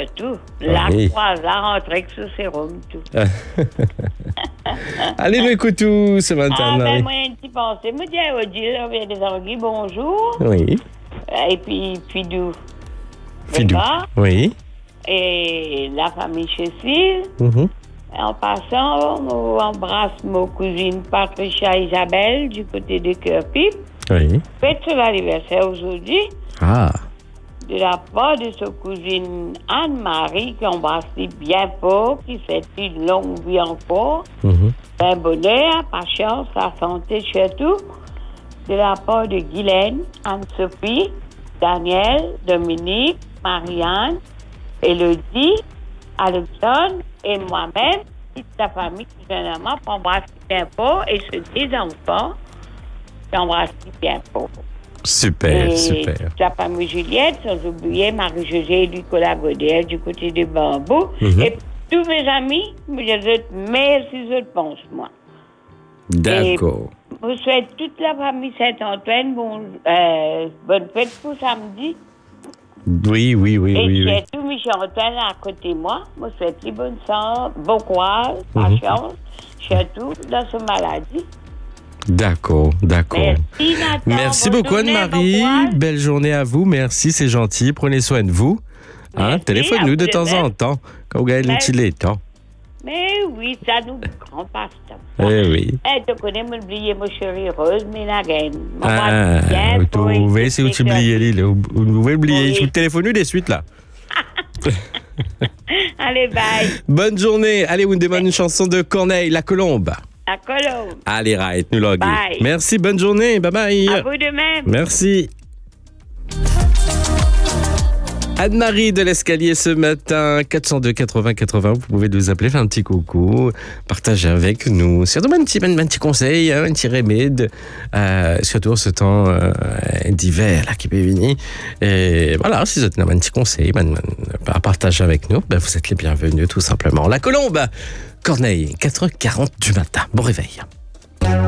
tout. La Oui. croix, la rentrée que ce sérum, tout. Allez, nous écoutons ce matin, Ah, Anne-Marie. ben, moi, un petit pensée. Moi, dis, Odile, on vient des orgues, bonjour. Oui. Et puis, Fidou. Fidou. D'accord. Oui. Et la famille Chécile. Mhm. En passant, on embrasse mon cousine Patricia Isabelle du côté de Cœur-Pipe. Oui. Fête son anniversaire aujourd'hui Ah. de la part de sa cousine Anne-Marie qui embrasse bien fort, qui fait une longue vie encore. Mhm. Un bonheur, patience, la santé surtout. De la part de Guylaine, Anne-Sophie, Daniel, Dominique, Marianne, Élodie, Alexandre et moi-même, toute la famille qui généralement embrasse bien fort et ceux des enfants qui embrassent bien fort. Super, Et super. toute la famille Juliette, sans oublier Marie-Josée et Nicolas Godel du côté de Bambou. Mhm. Et tous mes amis, je dis merci, je pense, moi. D'accord. Je souhaite toute la famille Saint-Antoine bonne fête pour samedi. Oui, oui, oui, Et oui, oui. j'ai tout Michel-Antoine à côté de moi. Je souhaite les bonnes santé, bon courage, Mhm. patience, surtout dans ce maladie. D'accord, d'accord. Merci Nathan. Merci bonne beaucoup journée, Anne-Marie. bon courage. Belle journée à vous. Merci, c'est gentil. Prenez soin de vous. Hein, Merci, téléphone-nous à de vous temps de même. en temps quand vous gagnez un petit lait temps. Mais oui, ça nous grand passe. Eh oui. Tu connais, m'oublier, mon chéri Rose, mais la gaine. Ah, vous trouvez, si vous oubliez, vous pouvez oublier. Oui. Je vous téléphone de suite là. Allez, bye. Bonne journée. Allez, on demande une chanson de Corneille, La Colombe. À Colombe. Allez, right, nous l'orgues. Bye. Merci, bonne journée. Bye bye. À vous de même. Merci. Anne-Marie de l'Escalier ce matin, 402 80 80, vous pouvez nous appeler, faire un petit coucou, partager avec nous, surtout un petit conseil, un petit remède, surtout en ce temps d'hiver là, qui peut venir. Et voilà, si vous avez un petit conseil à partager avec nous, vous êtes les bienvenus tout simplement. La Colombe, Corneille, 4h40 du matin, bon réveil.